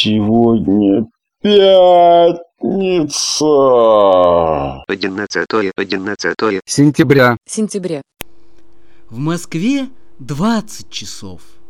Сегодня пятница. 11 сентября. В Москве 20 часов.